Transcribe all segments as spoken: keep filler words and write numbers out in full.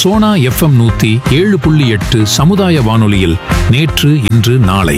Sona FM நூத்தி ஏழு புள்ளி எட்டு சமுதாய வானொலியில் நேற்று இன்று நாளை.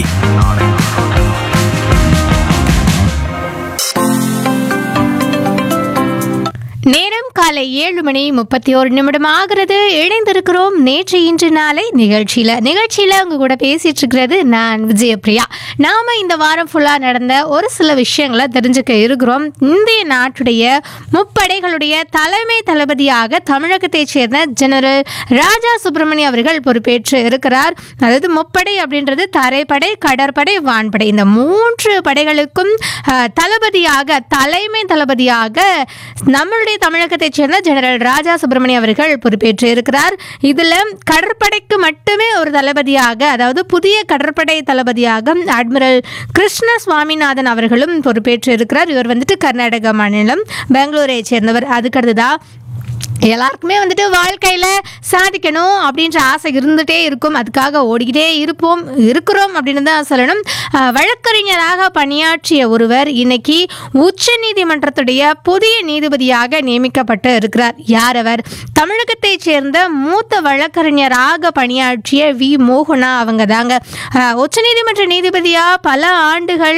நேரம் காலை ஏழு மணி முப்பத்தி ஒரு நிமிடம் ஆகிறது. இணைந்திருக்கிறோம் நேற்று இன்று நாளை நிகழ்ச்சியில நிகழ்ச்சியில உங்க கூட பேசிட்டு இருக்கிறது நான் விஜயபிரியா. நாம இந்த வாரம் ஃபுல்லா நடந்த ஒரு சில விஷயங்களை தெரிஞ்சுக்க இருக்கிறோம். இந்திய நாட்டுடைய முப்படைகளுடைய தலைமை தளபதியாக தமிழகத்தை சேர்ந்த ஜெனரல் ராஜா சுப்பிரமணியம் அவர்கள் பொறுப்பேற்று இருக்கிறார். அதாவது முப்படை அப்படின்றது தரைப்படை, கடற்படை, வான்படை, இந்த மூன்று படைகளுக்கும் தளபதியாக தலைமை தளபதியாக நம்மளுடைய தமிழகத்தை சேர்ந்த ஜெனரல் ராஜா சுப்பிரமணியம் அவர்கள் பொறுப்பேற்று இருக்கிறார். இதுல கடற்படைக்கு மட்டுமே ஒரு தளபதியாக, அதாவது புதிய கடற்படை தளபதியாக அட்மிரல் கிருஷ்ண சுவாமிநாதன் அவர்களும் பொறுப்பேற்று இருக்கிறார். இவர் வந்துட்டு கர்நாடக மாநிலம் பெங்களூரை சேர்ந்தவர். அதுக்கடுத்துதான் எல்லாருக்குமே வந்துட்டு வாழ்க்கையில் சாதிக்கணும் அப்படின்ற ஆசை இருந்துகிட்டே இருக்கும். அதுக்காக ஓடிக்கிட்டே இருப்போம் இருக்கிறோம் அப்படின்னு தான் சொல்லணும். வழக்கறிஞராக பணியாற்றிய ஒருவர் இன்னைக்கு உச்ச நீதிமன்றத்துடைய புதிய நீதிபதியாக நியமிக்கப்பட்டு இருக்கிறார். யார் அவர்? தமிழகத்தை சேர்ந்த மூத்த வழக்கறிஞராக பணியாற்றிய வி மோகனா அவங்க தாங்க. உச்ச நீதிமன்ற நீதிபதியாக பல ஆண்டுகள்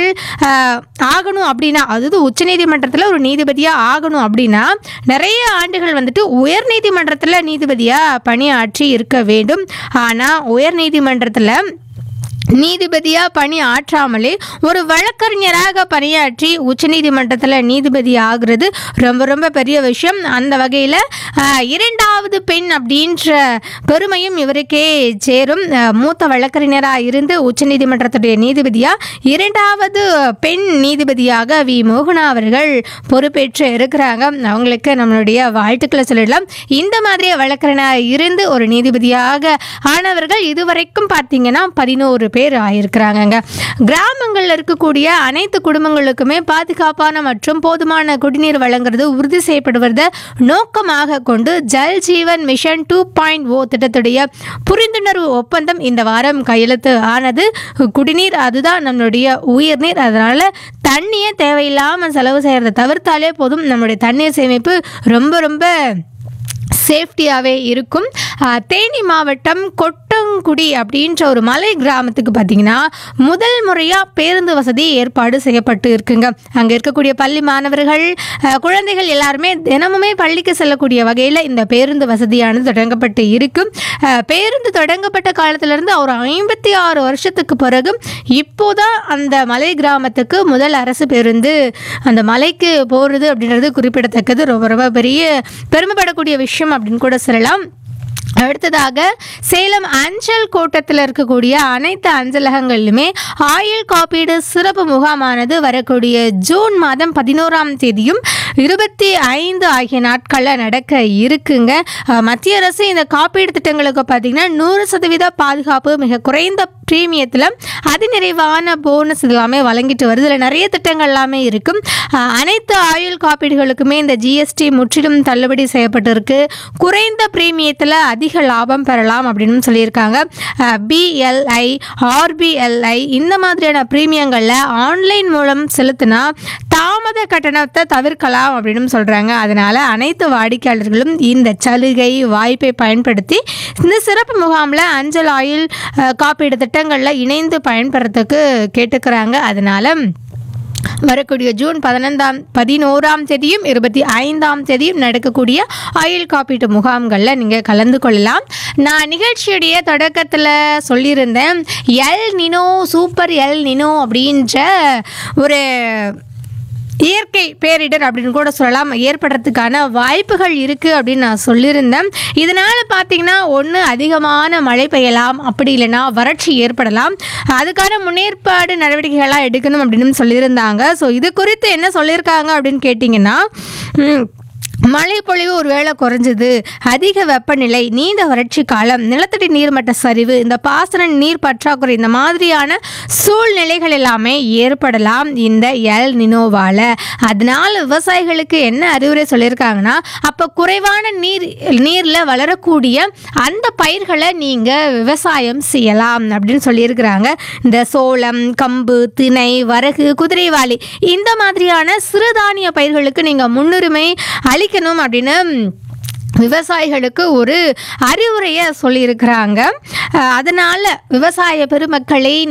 ஆகணும் அப்படின்னா, அதாவது உச்ச நீதிமன்றத்தில் ஒரு நீதிபதியாக ஆகணும் அப்படின்னா நிறைய ஆண்டுகள் வந்துட்டு உயர் நீதிமன்றத்தில் நீதிபதியாக பணியாற்றி இருக்க வேண்டும். ஆனால் உயர் நீதிமன்றத்தில் நீதிபதியாக பணி ஆற்றாமலே ஒரு வழக்கறிஞராக பணியாற்றி உச்சநீதிமன்றத்தில் நீதிபதி ஆகிறது ரொம்ப ரொம்ப பெரிய விஷயம். அந்த வகையில் இரண்டாவது பெண் அப்படின்ற பெருமையும் இவருக்கே சேரும். மூத்த வழக்கறிஞராக இருந்து உச்சநீதிமன்றத்துடைய நீதிபதியாக இரண்டாவது பெண் நீதிபதியாக வி மோகனா அவர்கள் பொறுப்பேற்று இருக்கிறாங்க. அவங்களுக்கு நம்மளுடைய வாழ்த்துக்களை சொல்லிடலாம். இந்த மாதிரி வழக்கறிஞராக இருந்து ஒரு நீதிபதியாக ஆனவர்கள் இதுவரைக்கும் பார்த்தீங்கன்னா பதினோரு பேர் ஆயிருக்கிறாங்க. கிராமங்களில் இருக்கக்கூடிய அனைத்து குடும்பங்களுக்குமே பாதுகாப்பான மற்றும் போதுமான குடிநீர் வழங்குறது உறுதி செய்யப்படுவதை நோக்கமாக கொண்டு Jal Jeevan mission two point ஓ திட்டத்துடைய புரிந்துணர்வு ஒப்பந்தம் இந்த வாரம் கையெழுத்து ஆனது. குடிநீர் அதுதான் நம்மளுடைய உயிர்நீர். அதனால தண்ணியை தேவையில்லாமல் செலவு செய்யறதை தவிர்த்தாலே போதும். நம்மளுடைய தண்ணீர் சேமிப்பு ரொம்ப ரொம்ப சேஃப்டியாகவே இருக்கும். தேனி மாவட்டம் கொட்டங்குடி அப்படின்ற ஒரு மலை கிராமத்துக்கு பார்த்தீங்கன்னா முதல் முறையாக பேருந்து வசதி ஏற்பாடு செய்யப்பட்டு இருக்குங்க. அங்கே இருக்கக்கூடிய பள்ளி மாணவர்கள் குழந்தைகள் எல்லாருமே தினமுமே பள்ளிக்கு செல்லக்கூடிய வகையில் இந்த பேருந்து வசதியானது தொடங்கப்பட்டு இருக்கும். பேருந்து தொடங்கப்பட்ட காலத்திலிருந்து ஒரு ஐம்பத்தி ஆறு வருஷத்துக்கு பிறகு இப்போதான் அந்த மலை கிராமத்துக்கு முதல் அரசு பேருந்து அந்த மலைக்கு போகிறது அப்படின்றது குறிப்பிடத்தக்கது. ரொம்ப ரொம்ப பெரிய பெருமைப்படக்கூடிய விஷயம் அப்படின்னு கூட சொல்லலாம். அடுத்ததாக சேலம் அஞ்சல் கோட்டத்தில் இருக்கக்கூடிய அனைத்து அஞ்சலகங்களிலுமே ஆயுள் காப்பீடு சிறப்பு முகாமானது வரக்கூடிய ஜூன் மாதம் பதினோராம் தேதியும் இருபத்தி ஐந்து ஆகிய நாட்களில் நடக்க இருக்குங்க. மத்திய அரசு இந்த காப்பீடு திட்டங்களுக்கு பார்த்தீங்கன்னா நூறு சதவீத பாதுகாப்பு, மிக குறைந்த பிரீமியத்தில் அதிநிறைவான போனஸ் எல்லாமே வழங்கிட்டு வருது. இதில் நிறைய திட்டங்கள் எல்லாமே இருக்கும். அனைத்து ஆயுள் காப்பீடுகளுக்குமே இந்த ஜிஎஸ்டி முற்றிலும் தள்ளுபடி செய்யப்பட்டிருக்கு. குறைந்த பிரீமியத்தில் அதிக லாபம் பெறலாம் அப்படின்னு சொல்லியிருக்காங்க. பிஎல்ஐ, ஆர்பிஎல்ஐ இந்த மாதிரியான பிரீமியங்களில் ஆன்லைன் மூலம் செலுத்தினா தாமத கட்டணத்தை தவிர்க்கலாம் அப்படின்னு சொல்கிறாங்க. அதனால் அனைத்து வாடிக்கையாளர்களும் இந்த சலுகை வாய்ப்பை பயன்படுத்தி இந்த சிறப்பு முகாமில் அஞ்சல் ஆயுள் காப்பீடு திட்டங்களில் இணைந்து பயன்படுறதுக்கு கேட்டுக்கிறாங்க. அதனால் வரக்கூடிய ஜூன் பதினைந்தாம் பதினோராம் தேதியும் இருபத்தி ஐந்தாம் தேதியும் நடக்கக்கூடிய ஆயுள் காப்பீட்டு முகாம்களில் நீங்கள் கலந்து கொள்ளலாம். நான் நிகழ்ச்சியுடைய தொடக்கத்தில் சொல்லியிருந்தேன், El Nino super El Nino அப்படின்ற ஒரு இயற்கை பேரிடர் அப்படின்னு கூட சொல்லலாம் ஏற்படுறதுக்கான வாய்ப்புகள் இருக்குது அப்படின்னு நான் சொல்லியிருந்தேன். இதனால் பார்த்திங்கன்னா ஒன்று அதிகமான மழை பெய்யலாம், அப்படி இல்லைன்னா வறட்சி ஏற்படலாம். அதுக்கான முன்னேற்பாடு நடவடிக்கைகளாக எடுக்கணும் அப்படின்னு சொல்லியிருந்தாங்க. ஸோ இது குறித்து என்ன சொல்லியிருக்காங்க அப்படின்னு கேட்டிங்கன்னா, மழை பொழிவு ஒரு வேளை குறைஞ்சது, அதிக வெப்பநிலை, நீண்ட வறட்சி காலம், நிலத்தடி நீர்மட்ட சரிவு, இந்த பாசன நீர் பற்றாக்குறை, இந்த மாதிரியான சூழ்நிலைகள் எல்லாமே ஏற்படலாம் இந்த எல் நினோவால். அதனால விவசாயிகளுக்கு என்ன அறிவுரை சொல்லியிருக்காங்கன்னா, அப்போ குறைவான நீர் நீரில் வளரக்கூடிய அந்த பயிர்களை நீங்கள் விவசாயம் செய்யலாம் அப்படின்னு சொல்லியிருக்கிறாங்க. இந்த சோளம், கம்பு, திணை, வரகு, குதிரைவாலி இந்த மாதிரியான சிறுதானிய பயிர்களுக்கு நீங்கள் முன்னுரிமை அளிக்க அப்படின்னு விவசாயிகளுக்கு ஒரு அறிவுரையை சொல்லியிருக்கிறாங்க. அஹ் அதனால விவசாய பெருமக்களை